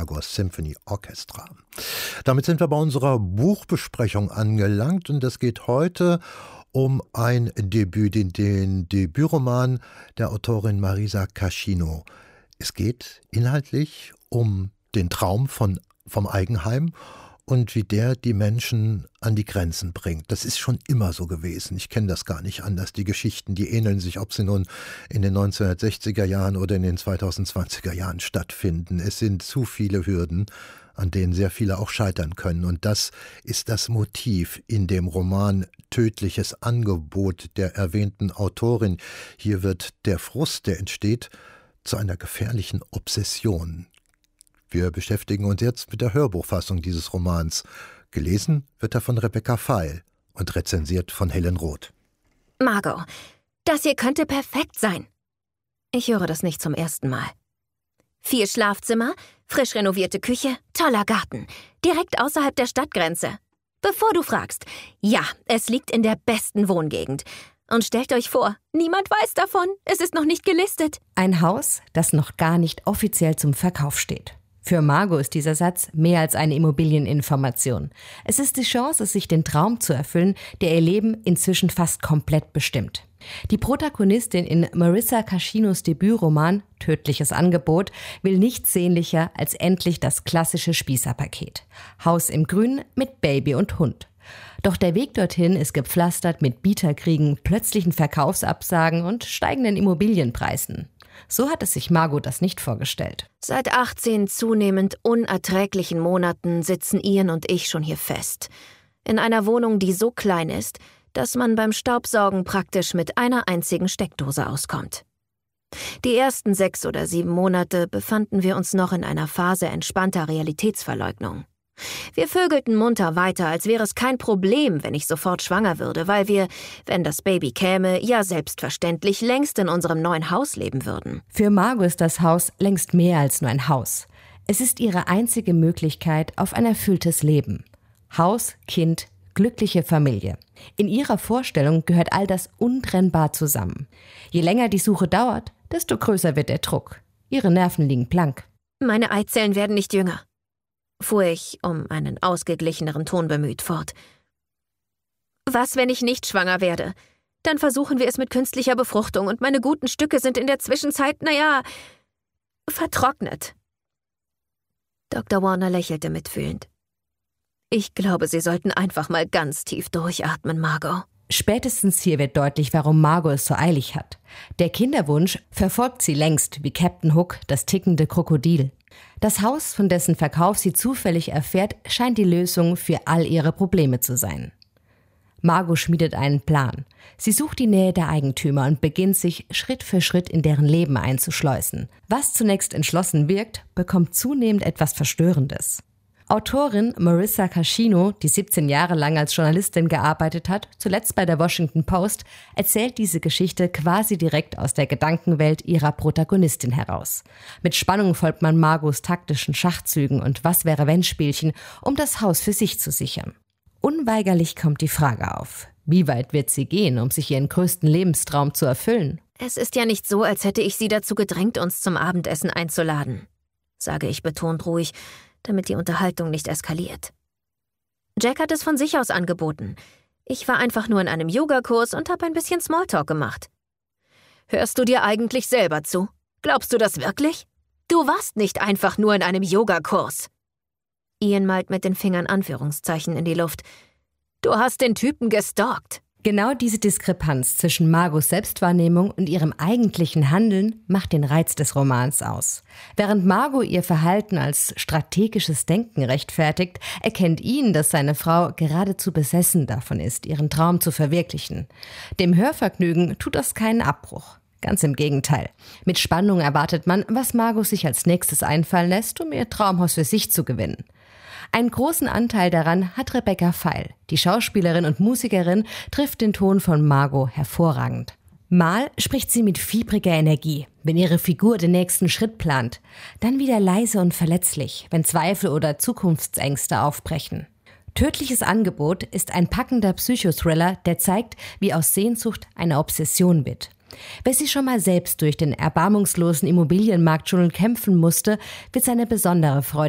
Lagos Symphony Orchestra. Damit sind wir bei unserer Buchbesprechung angelangt und es geht heute um ein Debüt, den Debütroman der Autorin Marisa Cascino. Es geht inhaltlich um den Traum vom Eigenheim und wie der die Menschen an die Grenzen bringt. Das ist schon immer so gewesen. Ich kenne das gar nicht anders. Die Geschichten, die ähneln sich, ob sie nun in den 1960er Jahren oder in den 2020er Jahren stattfinden. Es sind zu viele Hürden, an denen sehr viele auch scheitern können. Und das ist das Motiv in dem Roman Tödliches Angebot der erwähnten Autorin. Hier wird der Frust, der entsteht, zu einer gefährlichen Obsession. Wir beschäftigen uns jetzt mit der Hörbuchfassung dieses Romans. Gelesen wird er von Rebecca Feil und rezensiert von Helen Roth. Margot, das hier könnte perfekt sein. Ich höre das nicht zum ersten Mal. 4 Schlafzimmer, frisch renovierte Küche, toller Garten, direkt außerhalb der Stadtgrenze. Bevor du fragst, ja, es liegt in der besten Wohngegend. Und stellt euch vor, niemand weiß davon, es ist noch nicht gelistet. Ein Haus, das noch gar nicht offiziell zum Verkauf steht. Für Margot ist dieser Satz mehr als eine Immobilieninformation. Es ist die Chance, sich den Traum zu erfüllen, der ihr Leben inzwischen fast komplett bestimmt. Die Protagonistin in Marisa Cascinos Debütroman Tödliches Angebot will nichts sehnlicher als endlich das klassische Spießerpaket. Haus im Grün mit Baby und Hund. Doch der Weg dorthin ist gepflastert mit Bieterkriegen, plötzlichen Verkaufsabsagen und steigenden Immobilienpreisen. So hat es sich Margot das nicht vorgestellt. Seit 18 zunehmend unerträglichen Monaten sitzen Ian und ich schon hier fest. In einer Wohnung, die so klein ist, dass man beim Staubsaugen praktisch mit einer einzigen Steckdose auskommt. Die ersten 6 oder 7 Monate befanden wir uns noch in einer Phase entspannter Realitätsverleugnung. Wir vögelten munter weiter, als wäre es kein Problem, wenn ich sofort schwanger würde, weil wir, wenn das Baby käme, ja selbstverständlich längst in unserem neuen Haus leben würden. Für Margot ist das Haus längst mehr als nur ein Haus. Es ist ihre einzige Möglichkeit auf ein erfülltes Leben. Haus, Kind, glückliche Familie. In ihrer Vorstellung gehört all das untrennbar zusammen. Je länger die Suche dauert, desto größer wird der Druck. Ihre Nerven liegen blank. Meine Eizellen werden nicht jünger, fuhr ich, um einen ausgeglicheneren Ton bemüht, fort. Was, wenn ich nicht schwanger werde? Dann versuchen wir es mit künstlicher Befruchtung und meine guten Stücke sind in der Zwischenzeit, vertrocknet. Dr. Warner lächelte mitfühlend. Ich glaube, Sie sollten einfach mal ganz tief durchatmen, Margot. Spätestens hier wird deutlich, warum Margot es so eilig hat. Der Kinderwunsch verfolgt sie längst wie Captain Hook, das tickende Krokodil. Das Haus, von dessen Verkauf sie zufällig erfährt, scheint die Lösung für all ihre Probleme zu sein. Margot schmiedet einen Plan. Sie sucht die Nähe der Eigentümer und beginnt sich Schritt für Schritt in deren Leben einzuschleusen. Was zunächst entschlossen wirkt, bekommt zunehmend etwas Verstörendes. Autorin Marisa Cascino, die 17 Jahre lang als Journalistin gearbeitet hat, zuletzt bei der Washington Post, erzählt diese Geschichte quasi direkt aus der Gedankenwelt ihrer Protagonistin heraus. Mit Spannung folgt man Margots taktischen Schachzügen und Was-wäre-wenn-Spielchen, um das Haus für sich zu sichern. Unweigerlich kommt die Frage auf: Wie weit wird sie gehen, um sich ihren größten Lebenstraum zu erfüllen? Es ist ja nicht so, als hätte ich Sie dazu gedrängt, uns zum Abendessen einzuladen, sage ich betont ruhig, damit die Unterhaltung nicht eskaliert. Jack hat es von sich aus angeboten. Ich war einfach nur in einem Yogakurs und habe ein bisschen Smalltalk gemacht. Hörst du dir eigentlich selber zu? Glaubst du das wirklich? Du warst nicht einfach nur in einem Yogakurs. Ian malt mit den Fingern Anführungszeichen in die Luft. Du hast den Typen gestalkt. Genau diese Diskrepanz zwischen Margots Selbstwahrnehmung und ihrem eigentlichen Handeln macht den Reiz des Romans aus. Während Margot ihr Verhalten als strategisches Denken rechtfertigt, erkennt Ian, dass seine Frau geradezu besessen davon ist, ihren Traum zu verwirklichen. Dem Hörvergnügen tut das keinen Abbruch. Ganz im Gegenteil. Mit Spannung erwartet man, was Margot sich als nächstes einfallen lässt, um ihr Traumhaus für sich zu gewinnen. Einen großen Anteil daran hat Rebecca Feil. Die Schauspielerin und Musikerin trifft den Ton von Margot hervorragend. Mal spricht sie mit fiebriger Energie, wenn ihre Figur den nächsten Schritt plant. Dann wieder leise und verletzlich, wenn Zweifel oder Zukunftsängste aufbrechen. Tödliches Angebot ist ein packender Psychothriller, der zeigt, wie aus Sehnsucht eine Obsession wird. Wer sich schon mal selbst durch den erbarmungslosen Immobilienmarktdschungel kämpfen musste, wird seine besondere Freude